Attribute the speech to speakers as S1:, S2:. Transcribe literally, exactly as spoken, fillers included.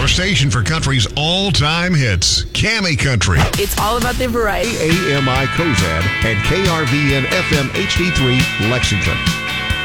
S1: Your station for country's all-time hits, Cammy Country.
S2: It's all about the variety.
S3: A M I Cozad and K R V N F M H D three Lexington.